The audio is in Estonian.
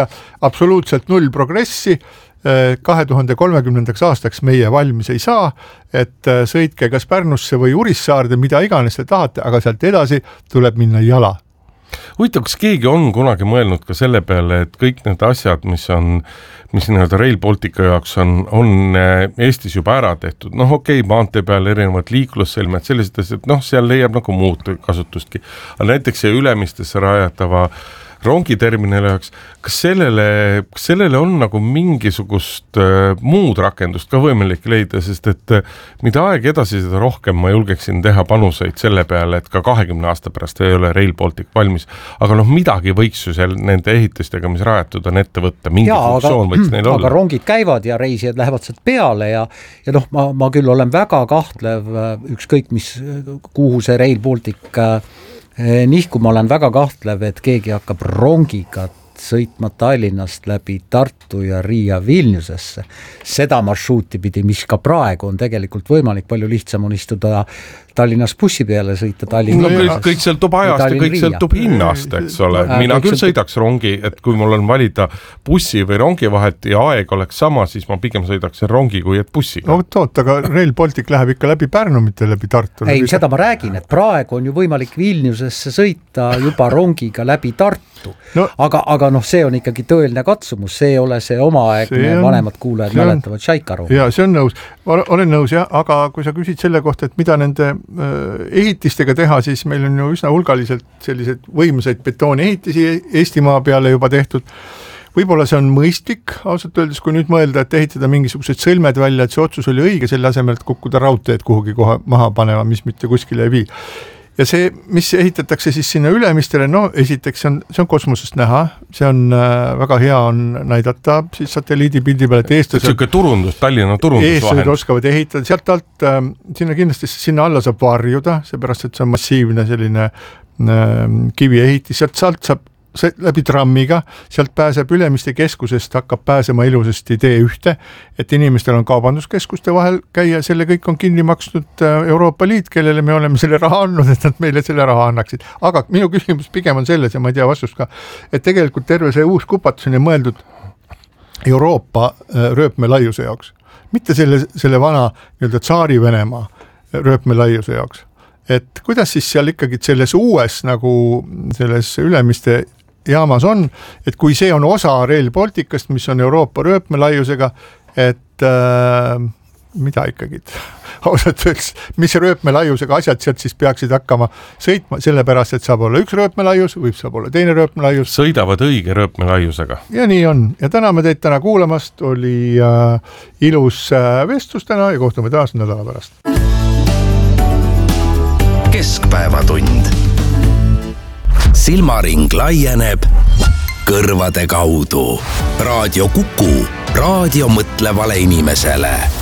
absoluutselt null progressi, 2030. aastaks meie valmis ei saa, et sõitke kas Pärnusse või Urissaarde, mida iganes te tahate, aga sealt edasi tuleb minna jala. Huvitav, kas keegi on kunagi mõelnud ka selle peale, et kõik need asjad, mis nii-öelda Rail Baltica jaoks on Eestis juba ära tehtud, maantee peal erinevad liiklussõlmed, sellised asjad, seal leiab nagu muud kasutustki. Aga näiteks see Ülemistesse rajatava rongiterminali jaoks, kas sellele on nagu mingisugust muud rakendust ka võimalik leida, sest et mida aeg edasi, seda rohkem ma julgeksin teha panuseid selle peale, et ka 20 aasta pärast ei ole Rail Baltic valmis. Aga midagi võiks ju seal nende ehitistega, mis rajatud on ette võtta, mingi funktsioon võiks neil olla. Aga rongid käivad ja reisijad lähevad sealt peale ja ma küll olen väga kahtlev, ükskõik kuhu see Rail Baltic nihku ma olen väga kahtlev, et keegi hakkab rongiga sõitma Tallinnast läbi Tartu ja Riia Vilniusesse. Seda marsruuti pidi, mis ka praegu on tegelikult võimalik, palju lihtsam on istuda Tallinnas bussi peale sõita Tallinna. Kõik sõltub ajast ja kõik sõltub hinnast, eks ole. Mina küll sõidaks rongi, et kui mul on valida bussi või rongi vahet ja aeg oleks sama, siis ma pigem sõidaks rongi kui et bussiga. Aga Rail Baltic läheb ikka läbi Pärnu, mitte läbi Tartu. Ei, seda ma räägin, et praegu on ju võimalik Vilniusesse sõita juba rongiga läbi Tartu. Aga see on ikkagi tõeline katsumus, see ei ole see omaaegne vanemad kuulajad mäletavad Šaikaru. Ja see on nõus, olen nõus jah, aga kui sa küsid selle kohta, et mida nende ehitistega teha, siis meil on ju üsna hulgaliselt sellised võimsaid betooniehitisi Eestimaa peale juba tehtud. Võib-olla see on mõistlik, ausalt öeldes, kui nüüd mõelda, et ehitada mingisugused sõlmed välja, et see otsus oli õige, selle asemel, et kukkuda raudteed kuhugi kohe maha panema, mis mitte kuskile ei vii. Ja see, mis ehitatakse siis sinna Ülemistele, esiteks see on kosmosest näha, see on väga hea on näidata siis satelliidipildi peale, et eestlased Tallinna turundusvahend oskavad ehitada, sealt alt sinna alla saab varjuda, seepärast, et see on massiivne selline kiviehitis, sealt saab läbi trammiga, sealt pääseb Ülemiste keskusest, hakkab pääsema ilusasti T1, et inimestel on kaubanduskeskuste vahel käia, selle kõik on kinni maksnud Euroopa Liit, kellele me oleme selle raha andnud, et nad meile selle raha annaksid. Aga minu küsimus pigem on selles, ja ma ei tea vastust ka, et tegelikult terve see uus kupatus on mõeldud Euroopa rööpmelaiuse jaoks, mitte selle vana tsaari Venemaa rööpmelaiuse jaoks. Et kuidas siis seal ikkagi selles uues nagu selles Ülemiste jaamas on, et kui see on osa Rail Balticast, mis on Euroopa rööpmelaiusega, et mida ikkagi ausalt öeldes, mis rööpmelaiusega asjad sealt siis peaksid hakkama sõitma, sellepärast, et saab olla üks rööpmelaius, saab olla teine rööpmelaius. Sõidavad õige rööpmelaiusega. Ja nii on. Ja täname teid täna kuulamast, oli ilus vestlus täna ja kohtume taas nädala pärast. Keskpäevatund. Silmaring laieneb kõrvade kaudu. Raadio Kuku, raadio mõtlevale inimesele.